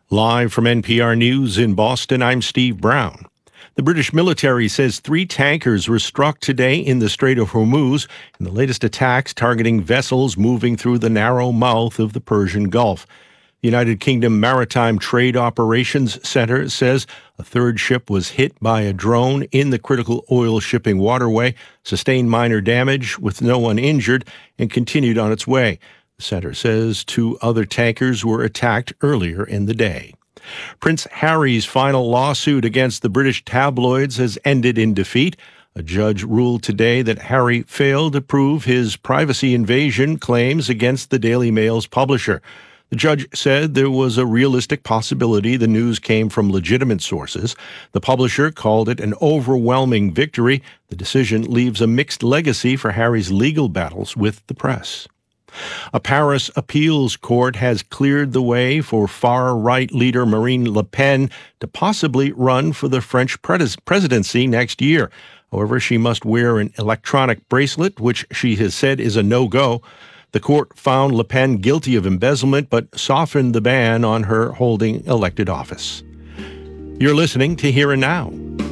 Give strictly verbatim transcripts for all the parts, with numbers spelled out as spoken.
Live from N P R News in Boston, I'm Steve Brown. The British military says three tankers were struck today in the Strait of Hormuz in the latest attacks targeting vessels moving through the narrow mouth of the Persian Gulf. The United Kingdom Maritime Trade Operations Center says a third ship was hit by a drone in the critical oil shipping waterway, sustained minor damage with no one injured, and continued on its way. The center says two other tankers were attacked earlier in the day. Prince Harry's final lawsuit against the British tabloids has ended in defeat. A judge ruled today that Harry failed to prove his privacy invasion claims against the Daily Mail's publisher. The judge said there was a realistic possibility the news came from legitimate sources. The publisher called it an overwhelming victory. The decision leaves a mixed legacy for Harry's legal battles with the press. A Paris appeals court has cleared the way for far-right leader Marine Le Pen to possibly run for the French pres- presidency next year. However, she must wear an electronic bracelet, which she has said is a no-go. The court found Le Pen guilty of embezzlement, but softened the ban on her holding elected office. You're listening to Here and Now.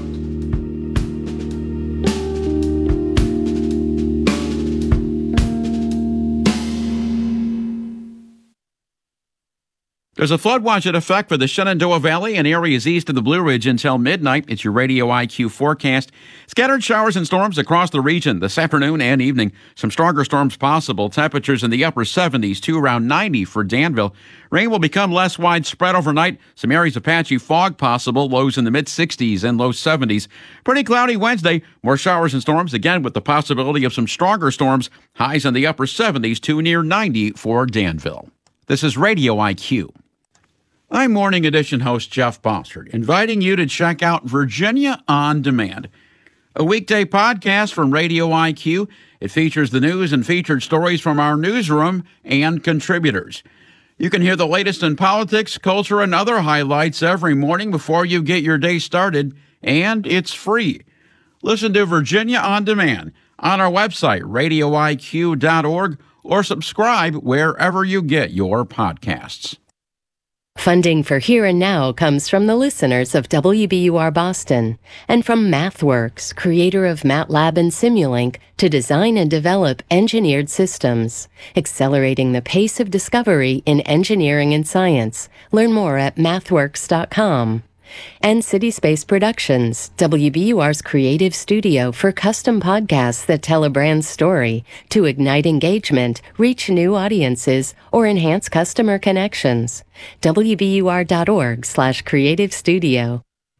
There's a flood watch in effect for the Shenandoah Valley and areas east of the Blue Ridge until midnight. It's your Radio I Q forecast. Scattered showers and storms across the region this afternoon and evening. Some stronger storms possible. Temperatures in the upper seventies to around ninety for Danville. Rain will become less widespread overnight. Some areas of patchy fog possible. Lows in the mid-sixties and low seventies. Pretty cloudy Wednesday. More showers and storms, again with the possibility of some stronger storms. Highs in the upper seventies to near ninety for Danville. This is Radio I Q. I'm Morning Edition host Jeff Bossert, inviting you to check out Virginia On Demand, a weekday podcast from Radio I Q. It features the news and featured stories from our newsroom and contributors. You can hear the latest in politics, culture, and other highlights every morning before you get your day started, and it's free. Listen to Virginia On Demand on our website, radio I Q dot org, or subscribe wherever you get your podcasts. Funding for Here and Now comes from the listeners of W B U R Boston and from MathWorks, creator of MATLAB and Simulink, to design and develop engineered systems, accelerating the pace of discovery in engineering and science. Learn more at mathworks dot com. And CitySpace Productions, W B U R's creative studio for custom podcasts that tell a brand's story to ignite engagement, reach new audiences, or enhance customer connections. W B U R dot org slash creative studio.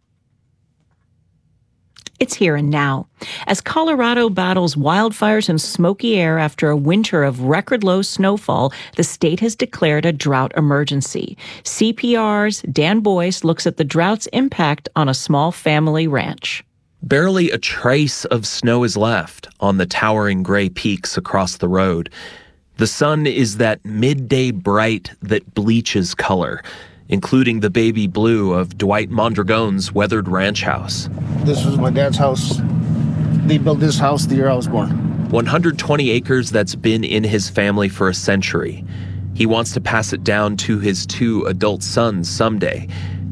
It's Here and Now. As Colorado battles wildfires and smoky air after a winter of record-low snowfall, the state has declared a drought emergency. C P R's Dan Boyce looks at the drought's impact on a small family ranch. Barely a trace of snow is left on the towering gray peaks across the road. The sun is that midday bright that bleaches color, including the baby blue of Dwight Mondragon's weathered ranch house. This was my dad's house. They built this house the year I was born. one hundred twenty acres that's been in his family for a century. He wants to pass it down to his two adult sons someday.